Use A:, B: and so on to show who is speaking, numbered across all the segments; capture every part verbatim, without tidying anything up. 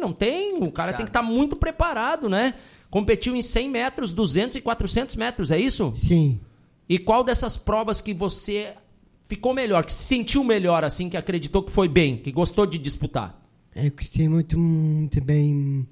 A: não tem. O cara
B: Já.
A: tem que estar muito preparado, né? Competiu em cem metros, duzentos e quatrocentos metros, é isso?
C: Sim.
A: E qual dessas provas que você ficou melhor, que se sentiu melhor, assim, que acreditou que foi bem, que gostou de disputar?
C: Eu gostei muito, muito bem.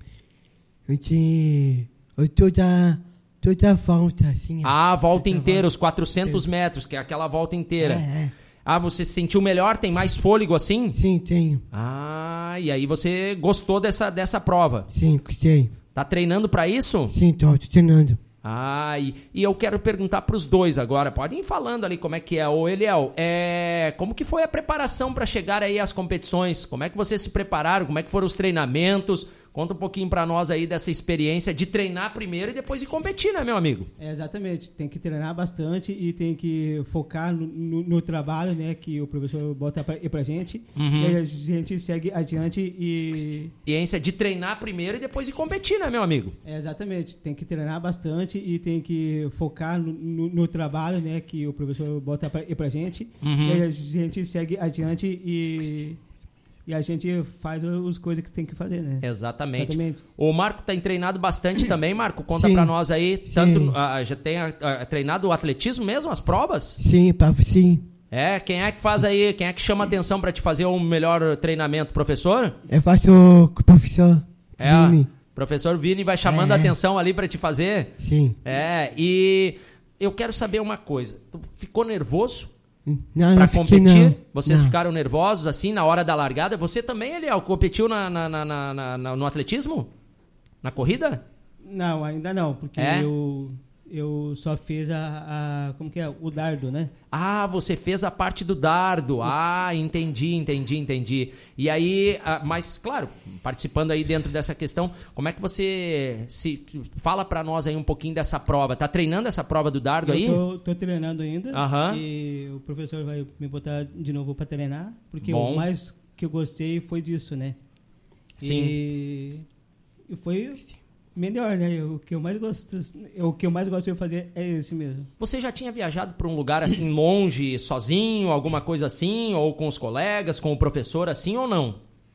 C: Eu tinha. Eu toda. Toda a volta, assim.
A: Ah, a volta
C: toda
A: inteira,
C: volta.
A: os quatrocentos metros, que é aquela volta inteira.
C: É, é.
A: Ah, você se sentiu melhor? Tem mais fôlego assim?
C: Sim, tenho.
A: Ah, e aí você gostou dessa, dessa prova?
C: Sim, gostei.
A: Tá treinando pra isso?
C: Sim, tô, tô treinando.
A: Ah, e, e eu quero perguntar pros dois agora. Podem ir falando ali como é que é. Ô, Eliel, é, como que foi a preparação pra chegar aí às competições? Como é que vocês se prepararam? Como é que foram os treinamentos? Conta um pouquinho pra nós aí dessa experiência de treinar primeiro e depois de competir, né, meu amigo?
D: É, exatamente, tem que treinar bastante e tem que focar no, no, no trabalho, né, que o professor bota pra, pra gente,
A: Uhum.
D: e aí a gente segue adiante e...
A: Experiência de treinar primeiro e depois de competir, né, meu amigo?
D: É, exatamente, tem que treinar bastante e tem que focar no, no, no trabalho, né, que o professor bota pra, pra gente,
A: Uhum.
D: e aí a gente segue adiante e... E a gente faz as coisas que tem que fazer, né?
A: Exatamente.
D: Exatamente.
A: O Marco tem treinado bastante também, Marco. Conta
C: Sim.
A: pra nós aí. Tanto,
C: Sim.
A: ah, já tem ah, ah, treinado o atletismo mesmo, as provas?
C: Sim, papo, sim.
A: É, quem é que faz aí, quem é que chama atenção pra te fazer um melhor treinamento, professor?
C: Eu faço com o professor
A: É,
C: Vini.
A: professor Vini vai chamando
C: É.
A: a atenção ali pra te fazer?
C: Sim.
A: É, e eu quero saber uma coisa. Tu ficou nervoso?
C: Não,
A: Pra
C: não fiquei,
A: competir?
C: não.
A: Vocês
C: Não.
A: ficaram nervosos assim na hora da largada? Você também, Eliel, competiu na, na, na, na- na- no atletismo? Na corrida?
D: Não, ainda não, porque
A: É?
D: eu, eu só fiz a, a... Como que é? O dardo, né?
A: Ah, você fez a parte do dardo. Ah, entendi, entendi, entendi. E aí, ah, mas claro, participando aí dentro dessa questão, como é que você se fala pra nós aí um pouquinho dessa prova? Tá treinando essa prova do dardo aí?
D: Eu tô, tô treinando ainda.
A: Aham.
D: E o professor vai me botar de novo para treinar. Porque
A: Bom.
D: o mais que eu gostei foi disso, né?
A: Sim.
D: E, e foi melhor, né? O que eu mais gosto, o que eu mais gosto de fazer é esse mesmo.
A: Você já tinha viajado para um lugar assim longe, sozinho, alguma coisa assim, ou com os colegas, com o professor assim ou não?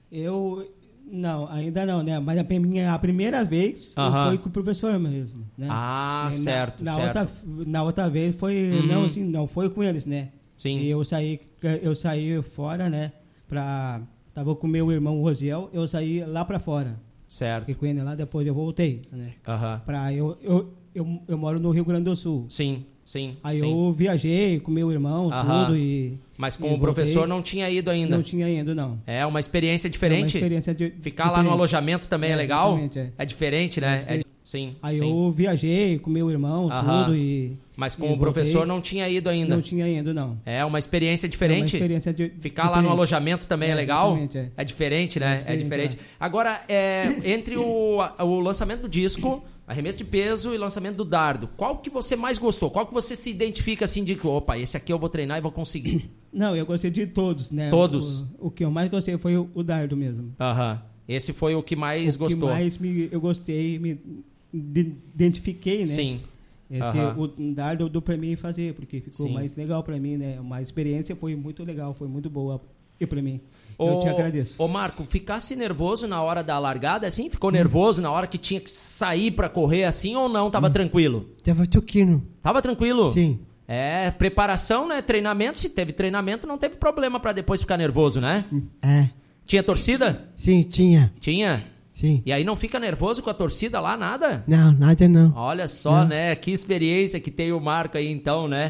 D: Eu não, ainda não, né? Mas a minha a primeira vez
A: Aham.
D: foi com o professor mesmo, né?
A: Ah,
D: Na-
A: certo,
D: na
A: certo.
D: Outra, na outra vez foi
A: Uhum.
D: não assim, não foi com eles, né?
A: Sim.
D: E eu saí eu saí fora, né? Pra tava com meu irmão Rosiel, eu saí lá pra fora.
A: Certo.
D: Fiquei com ele lá, depois eu voltei, né?
A: Aham.
D: Pra eu, eu, eu, eu moro no Rio Grande do Sul.
A: Sim, sim.
D: Aí
A: sim.
D: eu viajei com meu irmão,
A: Aham.
D: tudo e
A: Mas com
D: e
A: o professor
D: voltei.
A: não tinha ido ainda.
D: Não tinha ido, não.
A: É uma experiência
D: É uma
A: diferente.
D: experiência de-
A: Ficar lá no
D: diferente.
A: alojamento também é,
D: É,
A: legal?
D: exatamente, é.
A: É diferente, né?
D: É
A: É
D: diferente.
A: di- Sim,
D: Aí
A: sim.
D: eu viajei com meu irmão,
A: Aham.
D: tudo e
A: Mas com
D: e
A: o professor
D: voltei.
A: não tinha ido ainda.
D: Não tinha ido, não.
A: É uma experiência
D: É uma
A: diferente.
D: experiência de-
A: Ficar lá no
D: diferente.
A: alojamento também é,
D: É,
A: legal?
D: exatamente, é.
A: É diferente, né? É diferente.
D: É diferente,
A: Agora, é, entre o, o lançamento do disco, arremesso de peso e lançamento do dardo, qual que você mais gostou? Qual que você se identifica assim de que, opa, esse aqui eu vou treinar e vou conseguir?
D: Não, eu gostei de todos, né?
A: Todos?
D: O, o que eu mais gostei foi o, o dardo mesmo.
A: Aham. Esse foi o que mais
D: o
A: gostou.
D: que mais me, eu gostei, me de- identifiquei, né?
A: Sim.
D: Esse,
A: Aham.
D: O dardo deu pra mim fazer, porque ficou
A: Sim.
D: mais legal pra mim, né? Uma experiência foi muito legal, foi muito boa e pra mim. Eu
A: Ô,
D: te agradeço.
A: Ô, Marco, ficasse nervoso na hora da largada, assim? Ficou nervoso na hora que tinha que sair pra correr, assim, ou não? Tava tranquilo?
C: Tava toquindo.
A: Tava tranquilo?
C: Sim.
A: É, preparação, né? Treinamento. Se teve treinamento, não teve problema pra depois ficar nervoso, né?
C: É.
A: Tinha torcida?
C: Sim, tinha.
A: Tinha.
C: Sim.
A: E aí não fica nervoso com a torcida lá, nada?
C: Não, nada não.
A: Olha só,
C: Não.
A: né? Que experiência que tem o Marco aí, então, né?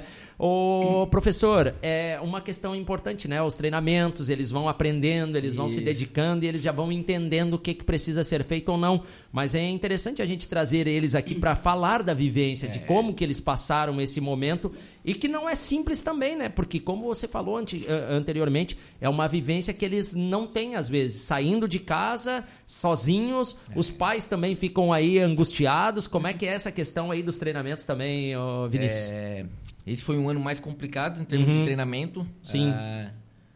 A: Ô, professor, é uma questão importante, né? Os treinamentos, eles vão aprendendo, eles vão se
B: Isso.
A: dedicando e eles já vão entendendo o que, que precisa ser feito ou não. Mas é interessante a gente trazer eles aqui para falar da vivência, de como que eles passaram esse momento e que não é simples também, né? Porque, como você falou ante- an- anteriormente, é uma vivência que eles não têm, às vezes. Saindo de casa, sozinhos, os pais também ficam aí angustiados. Como é que é essa questão aí dos treinamentos também, ô Vinícius?
B: É, esse foi um ano mais complicado em termos
A: Uhum.
B: de treinamento.
A: Sim.
B: Ah,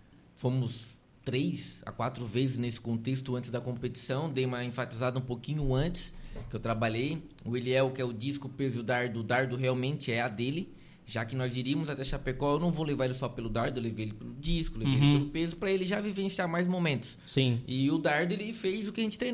B: fomos três a quatro vezes nesse contexto antes da competição. Dei uma enfatizada um pouquinho antes que eu trabalhei. O Eliel, que é o disco, o peso e o dardo. O dardo realmente é a dele. Já que nós iríamos até Chapecó, eu não vou levar ele só pelo dardo, eu levei ele pelo disco, levei
A: Uhum.
B: ele pelo peso, para ele já vivenciar mais momentos.
A: Sim.
B: E o dardo, ele fez o que a gente treinou.